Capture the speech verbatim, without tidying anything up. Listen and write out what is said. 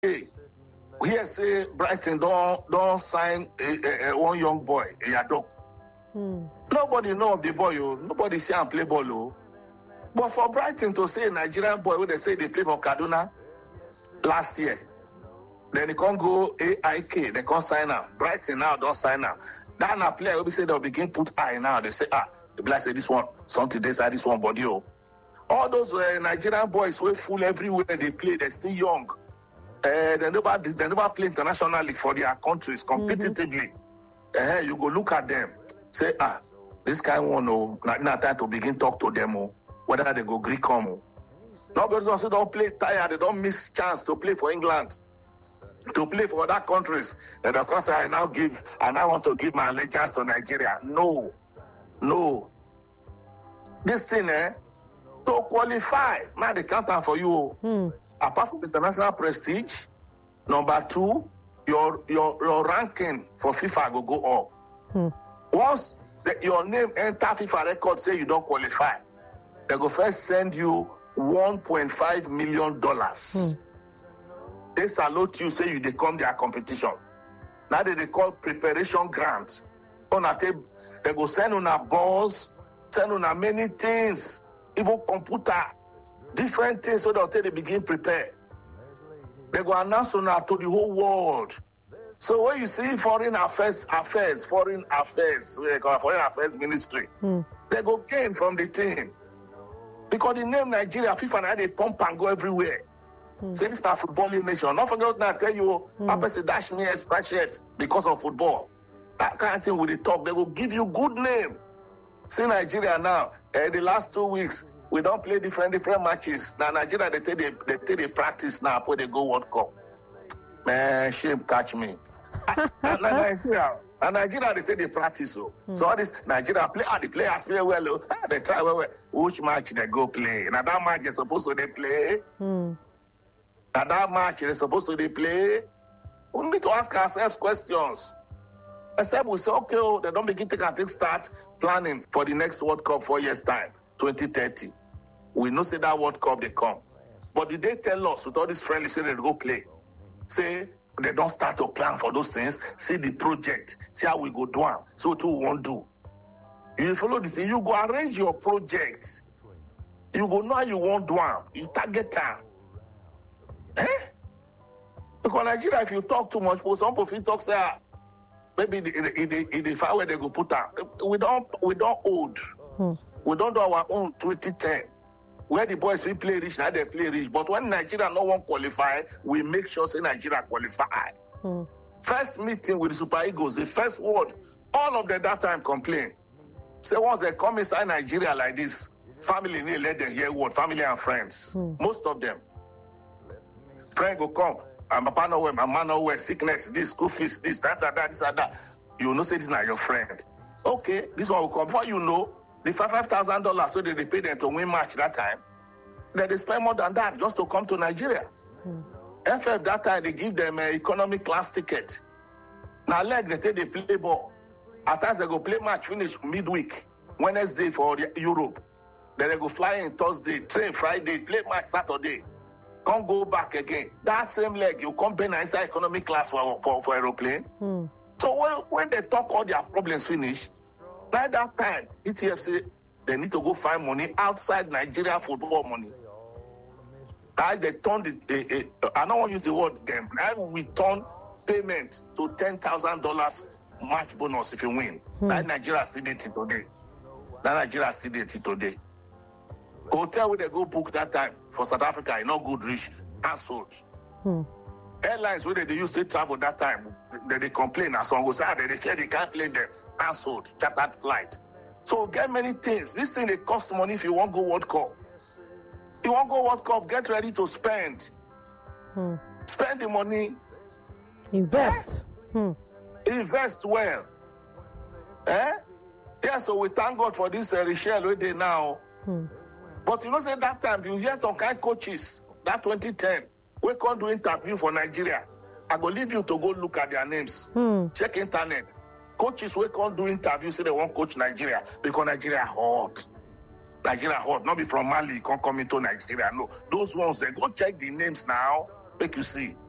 here say Brighton don't don't sign a, a, a one young boy, a Yadok. Hmm. Nobody know of the boy, oh. Nobody see him play ball, oh. But for Brighton to say a Nigerian boy, when they say they play for Kaduna last year, then they can't go A I K, they can't sign up. Brighton now don't sign up. That na player will be say they'll begin put eye now. They say, ah, the black say this one, something they say this one body, oh. All those uh, Nigerian boys were full everywhere they play, they're still young. Uh, they never they never play internationally for their countries competitively. Mm-hmm. Uh, you go look at them, say, ah, this kind one, oh, not, not time to begin talk to them, oh, whether they go Greek come. Oh. Nobody also don't play tired, they don't miss chance to play for England, to play for other countries. And of course, I now give, and I want to give my allegiance to Nigeria. No, no. This thing, eh, to qualify, man, they count for you. Mm. Apart from international prestige, number two, your your your ranking for FIFA will go up. Hmm. Once the, your name enter FIFA record, say you don't qualify, they go first send you one point five million dollars. Hmm. They salute you, say you they come their competition. Now they, they call preparation grant. On a table, they go send on a balls, send on a many things, even computer. Different things so that they begin prepare. They go announce on to the whole world. So when you see foreign affairs, affairs, foreign affairs, foreign affairs ministry, mm. they go gain from the thing. Because the name Nigeria, FIFA now they pump and go everywhere. Mm. Say this is a footballing nation. Not forget now I tell you, mm. Papa say dash me a scratch it because of football. That kind of thing with the talk, they will give you good name. See Nigeria now, uh, the last two weeks, we don't play different different matches. Now Nigeria they take they, they take the practice now before they go World Cup. Man, shame catch me. and Nigeria, and Nigeria they take the practice. So, mm. so all this Nigeria play, ah, the players play well. Oh, ah, they try well, well. Which match they go play? Now that match they're supposed to they play. Mm. Now that match they're supposed to they play. We need to ask ourselves questions. Except we say, okay, oh, they don't begin to take start planning for the next World Cup four years time, twenty thirty. We know say that World Cup they come. But did they tell us with all this friendly say they go play? Say they don't start to plan for those things. See the project. See how we go do them. See what we won't do. You follow this thing. You go arrange your project. You go know how you won't do them. You target them. Eh? Because Nigeria, if you talk too much, some people talk say, maybe in the, in the, in the far where they go put them. We don't, we don't hold. Hmm. We don't do our own twenty ten. Where the boys we play rich, now they play rich. But when Nigeria no one qualify, we make sure say Nigeria qualify. Hmm. First meeting with the Super Eagles, the first word, all of them that time complain. Say once they come inside Nigeria like this, family need let them hear word, family and friends. Hmm. Most of them. Friend go come, and papa no way, mama no way, sickness, this, school fees, this, that, that, that, this, and that. You know say this is not your friend. Okay, this one will come. Before you know, the five five thousand dollars so they, they pay them to win match that time. Then they spend more than that just to come to Nigeria. Hmm. F F that time they give them an economy class ticket. Now like they take they play ball. At times they go play match finish midweek, Wednesday for the Europe. Then they go fly in Thursday, train Friday, play match Saturday. Can't go back again. That same leg you come pay inside economy class for for, for aeroplane. Hmm. So when, when they talk all their problems finish. By that time, E T F say they need to go find money outside Nigeria football money. I they turn the, the, the I don't want to use the word them. I will return payment to ten thousand dollars match bonus if you win. Hmm. That Nigeria still did it today. That Nigeria still did it today. Hotel where they go book that time for South Africa, you know, good rich, cancelled. Hmm. Airlines where they, they used to travel that time, they, they complain and some go say they, they say they can't play them. Cancelled, chartered flight. So get many things. This thing they cost money if you want to go World Cup. If you want to go World Cup, get ready to spend. Hmm. Spend the money. Invest. Eh? Hmm. Invest well. Eh? Yeah, so we thank God for this uh, Richelle where they now. Hmm. But you know, say that time, you hear some kind of coaches, that twenty ten, we can't do interview for Nigeria. I go leave you to go look at their names. Hmm. Check internet. Coaches we can't do interviews, say they want coach Nigeria because Nigeria hot. Nigeria hot, not be from Mali, can't come into Nigeria. No, those ones they go check the names now, make you see.